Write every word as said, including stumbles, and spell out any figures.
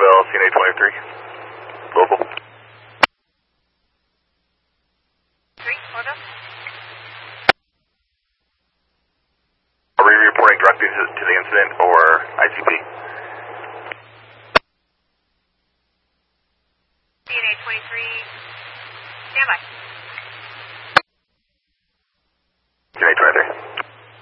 Bell, C N A twenty-three. Local. Three, hold up. Are we reporting directly to, to the incident or I C P? C N A twenty-three, stand by.